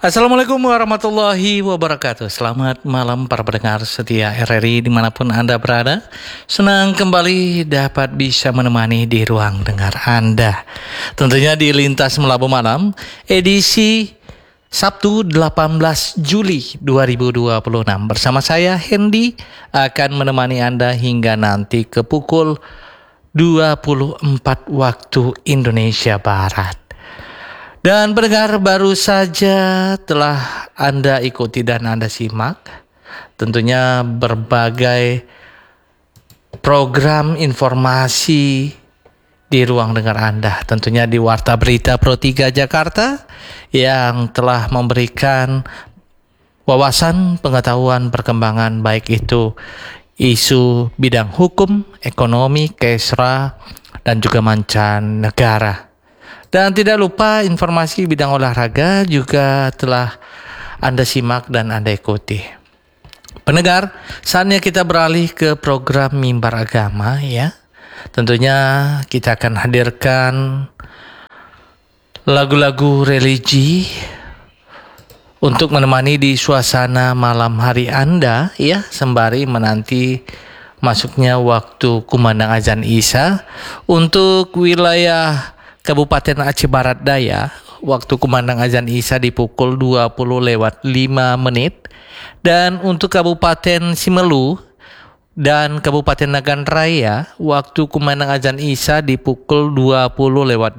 Assalamualaikum warahmatullahi wabarakatuh. Selamat malam para pendengar setia RRI dimanapun Anda berada. Senang kembali dapat bisa menemani di ruang dengar Anda. Tentunya di Lintas Melabu Malam edisi Sabtu 18 Juli 2026. Bersama saya Hendy akan menemani Anda hingga nanti ke pukul 24 waktu Indonesia Barat. Dan pendengar, baru saja telah Anda ikuti dan Anda simak tentunya berbagai program informasi di ruang dengar Anda. Tentunya di Warta Berita Pro 3 Jakarta yang telah memberikan wawasan pengetahuan perkembangan baik itu isu bidang hukum, ekonomi, kesra, dan juga mancanegara. Dan tidak lupa informasi bidang olahraga juga telah Anda simak dan Anda ikuti. Pendengar, saatnya kita beralih ke program Mimbar Agama ya. Tentunya kita akan hadirkan lagu-lagu religi untuk menemani di suasana malam hari Anda ya, sembari menanti masuknya waktu kumandang azan Isya untuk wilayah Kabupaten Aceh Barat Daya. Waktu kumandang azan Isya di pukul 20:05 dan untuk Kabupaten Simelu dan Kabupaten Nagan Raya waktu kumandang azan Isya di pukul 20:08.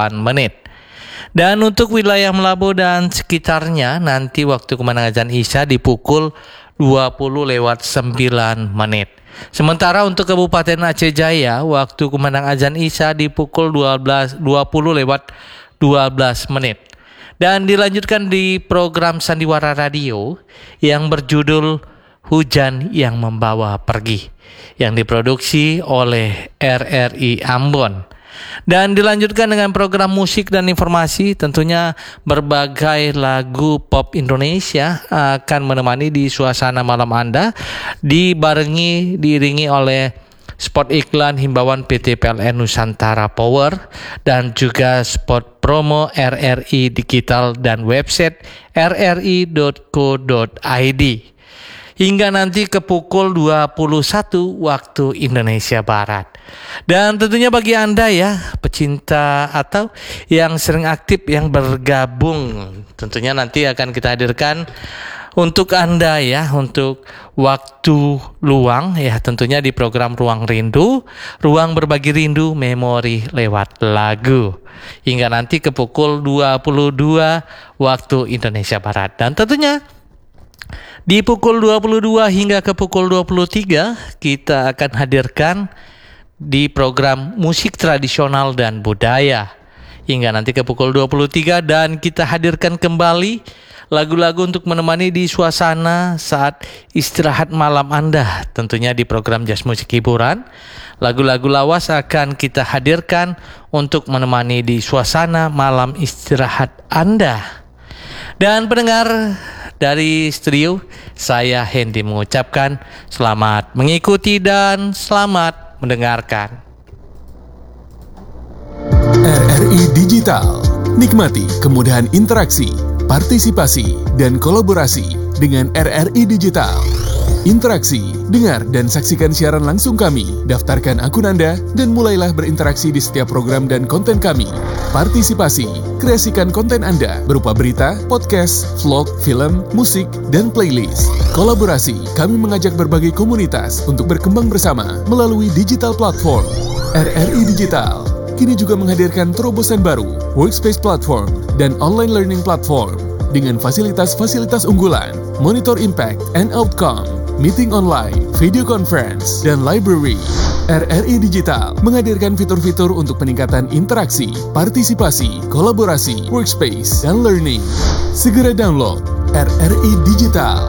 Dan untuk wilayah Melabu dan sekitarnya nanti waktu kumandang azan Isya di pukul 20:09. Sementara untuk Kabupaten Aceh Jaya waktu kumandang azan Isya di pukul 20:12. Dan dilanjutkan di program Sandiwara Radio yang berjudul Hujan yang Membawa Pergi yang diproduksi oleh RRI Ambon. Dan dilanjutkan dengan program musik dan informasi, tentunya berbagai lagu pop Indonesia akan menemani di suasana malam Anda, diiringi oleh spot iklan himbauan PT PLN Nusantara Power dan juga spot promo RRI Digital dan website rri.co.id. Hingga nanti ke pukul 21 waktu Indonesia Barat. Dan tentunya bagi Anda ya, pecinta atau yang sering aktif yang bergabung, tentunya nanti akan kita hadirkan untuk Anda ya, untuk waktu luang ya, tentunya di program Ruang Rindu, ruang berbagi rindu memori lewat lagu. Hingga nanti ke pukul 22 waktu Indonesia Barat. Dan tentunya di pukul 22 hingga ke pukul 23 kita akan hadirkan di program musik tradisional dan budaya hingga nanti ke pukul 23 dan kita hadirkan kembali lagu-lagu untuk menemani di suasana saat istirahat malam Anda. Tentunya di program Jazz Musik Hiburan, lagu-lagu lawas akan kita hadirkan untuk menemani di suasana malam istirahat Anda. Dan pendengar, dari studio, saya Hendy mengucapkan selamat mengikuti dan selamat mendengarkan. RRI Digital. Nikmati kemudahan interaksi, partisipasi, dan kolaborasi dengan RRI Digital. Interaksi, dengar dan saksikan siaran langsung kami, daftarkan akun Anda, dan mulailah berinteraksi di setiap program dan konten kami. Partisipasi, kreasikan konten Anda berupa berita, podcast, vlog, film, musik, dan playlist. Kolaborasi, kami mengajak berbagai komunitas untuk berkembang bersama melalui digital platform. RRI Digital kini juga menghadirkan terobosan baru, workspace platform, dan online learning platform dengan fasilitas-fasilitas unggulan, monitor impact and outcome, meeting online, video conference, dan library. RRI Digital menghadirkan fitur-fitur untuk peningkatan interaksi, partisipasi, kolaborasi, workspace, dan learning. Segera download RRI Digital.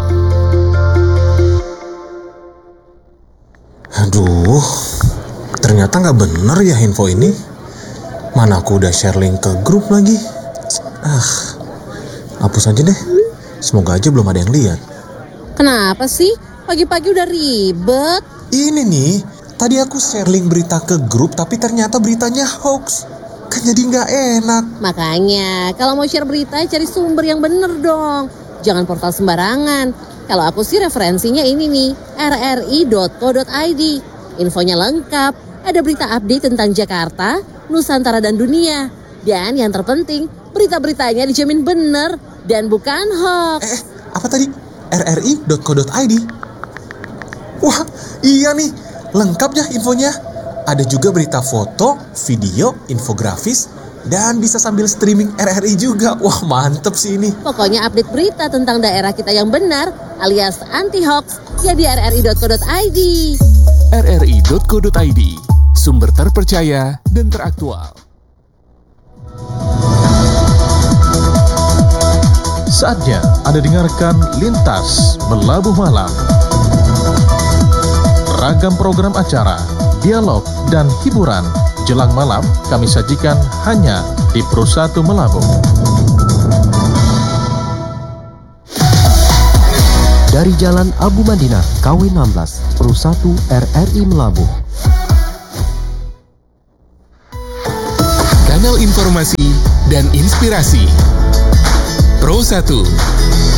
Aduh, ternyata nggak bener ya info ini. Mana aku udah share link ke grup lagi. Hapus aja deh. Semoga aja belum ada yang lihat. Kenapa sih? Pagi-pagi udah ribet. Ini nih, tadi aku share link berita ke grup tapi ternyata beritanya hoax. Kan jadi nggak enak. Makanya, kalau mau share berita, cari sumber yang bener dong. Jangan portal sembarangan. Kalau aku sih referensinya ini nih, rri.co.id. Infonya lengkap, ada berita update tentang Jakarta, Nusantara dan dunia. Dan yang terpenting, berita-beritanya dijamin bener dan bukan hoax. Apa tadi? rri.co.id. Wah, iya nih, lengkap ya infonya. Ada juga berita foto, video, infografis, dan bisa sambil streaming RRI juga. Wah, mantep sih ini. Pokoknya update berita tentang daerah kita yang benar alias anti-hoax ya di rri.co.id. rri.co.id, sumber terpercaya dan teraktual. Saatnya Anda dengarkan Lintas Melabuh Malam. Ragam program acara, dialog, dan hiburan jelang malam kami sajikan hanya di Pro 1 Melabuh. Dari Jalan Abu Madinah, KW 16, Pro 1 RRI Melabuh. Kanal informasi dan inspirasi. Pro 1